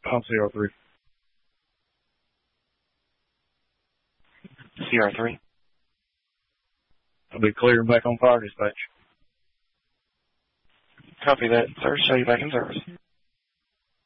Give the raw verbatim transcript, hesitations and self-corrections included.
I'm C R three. C R three. I'll be clear and back on fire dispatch. Copy that, sir. Show you back in service.